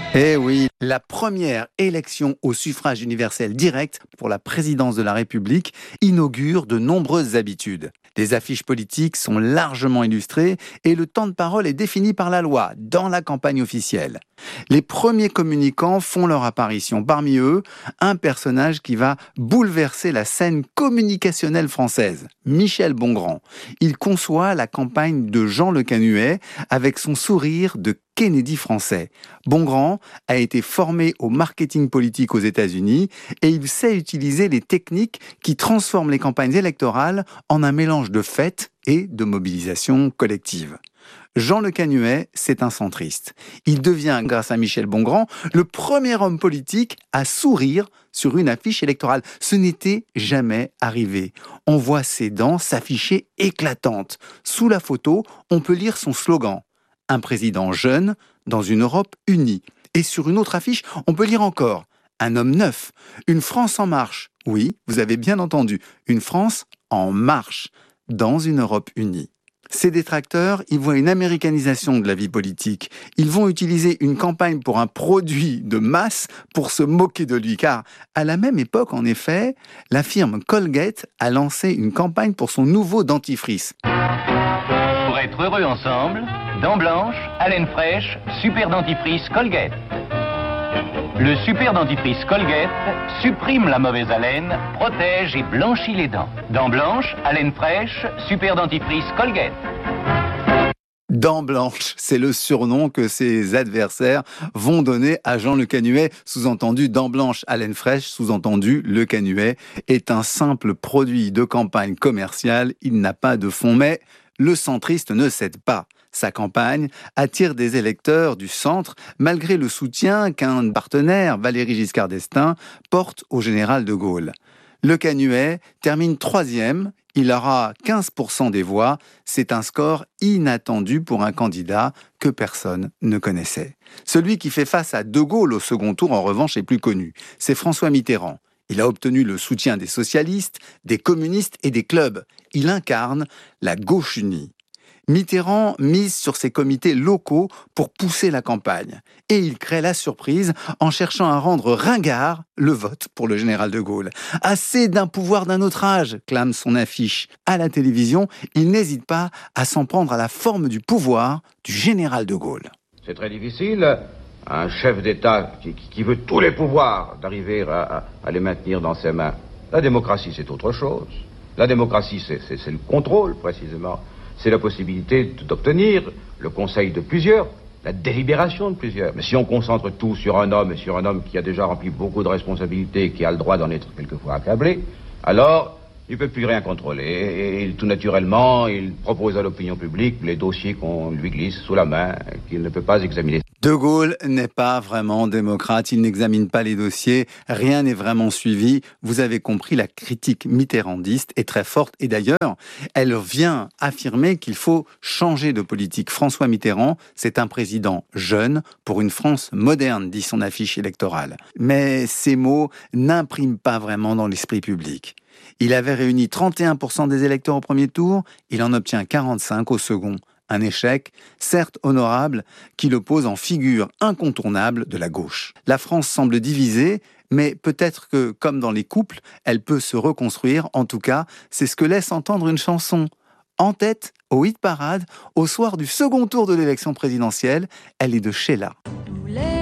Eh oui, la première élection au suffrage universel direct pour la présidence de la République inaugure de nombreuses habitudes. Les affiches politiques sont largement illustrées et le temps de parole est défini par la loi dans la campagne officielle. Les premiers communicants font leur apparition. Parmi eux, un personnage qui va bouleverser la scène communicationnelle française, Michel Bongrand. Il conçoit la campagne de Jean Le Canuet avec son sourire de Kennedy français. Bongrand a été formé au marketing politique aux États-Unis et il sait utiliser les techniques qui transforment les campagnes électorales en un mélange de fêtes et de mobilisation collective. Jean Le Canuet, c'est un centriste. Il devient, grâce à Michel Bongrand, le premier homme politique à sourire sur une affiche électorale. Ce n'était jamais arrivé. On voit ses dents s'afficher éclatantes. Sous la photo, on peut lire son slogan « Un président jeune dans une Europe unie ». Et sur une autre affiche, on peut lire encore « Un homme neuf, une France en marche ». Oui, vous avez bien entendu, une France en marche dans une Europe unie. Ces détracteurs, ils voient une américanisation de la vie politique. Ils vont utiliser une campagne pour un produit de masse pour se moquer de lui. Car à la même époque, en effet, la firme Colgate a lancé une campagne pour son nouveau dentifrice. Pour être heureux ensemble, dents blanches, haleine fraîche, super dentifrice Colgate. Le super dentifrice Colgate supprime la mauvaise haleine, protège et blanchit les dents. Dents blanches, haleine fraîche, super dentifrice Colgate. Dents blanches, c'est le surnom que ses adversaires vont donner à Jean Le Canuet. Sous-entendu, dents blanches, haleine fraîche, sous-entendu, Le Canuet est un simple produit de campagne commerciale. Il n'a pas de fond, mais le centriste ne cède pas. Sa campagne attire des électeurs du centre malgré le soutien qu'un partenaire, Valéry Giscard d'Estaing, porte au général de Gaulle. Le Canuet termine 3e, il aura 15% des voix. C'est un score inattendu pour un candidat que personne ne connaissait. Celui qui fait face à de Gaulle au second tour, en revanche, est plus connu. C'est François Mitterrand. Il a obtenu le soutien des socialistes, des communistes et des clubs. Il incarne la gauche unie. Mitterrand mise sur ses comités locaux pour pousser la campagne. Et il crée la surprise en cherchant à rendre ringard le vote pour le général de Gaulle. Assez d'un pouvoir d'un autre âge, clame son affiche. À la télévision, il n'hésite pas à s'en prendre à la forme du pouvoir du général de Gaulle. C'est très difficile, un chef d'État qui veut tous les pouvoirs, d'arriver à les maintenir dans ses mains. La démocratie, c'est autre chose. La démocratie, c'est le contrôle, précisément. C'est la possibilité d'obtenir le conseil de plusieurs, la délibération de plusieurs. Mais si on concentre tout sur un homme, et sur un homme qui a déjà rempli beaucoup de responsabilités et qui a le droit d'en être quelquefois accablé, alors il ne peut plus rien contrôler. Et tout naturellement, il propose à l'opinion publique les dossiers qu'on lui glisse sous la main, qu'il ne peut pas examiner. De Gaulle n'est pas vraiment démocrate, il n'examine pas les dossiers, rien n'est vraiment suivi. Vous avez compris, la critique mitterrandiste est très forte et d'ailleurs, elle vient affirmer qu'il faut changer de politique. François Mitterrand, c'est un président jeune pour une France moderne, dit son affiche électorale. Mais ces mots n'impriment pas vraiment dans l'esprit public. Il avait réuni 31% des électeurs au premier tour, il en obtient 45 au second. Un échec, certes honorable, qui l'oppose en figure incontournable de la gauche. La France semble divisée, mais peut-être que, comme dans les couples, elle peut se reconstruire. En tout cas, c'est ce que laisse entendre une chanson. En tête, au hit parade, au soir du second tour de l'élection présidentielle, elle est de Sheila.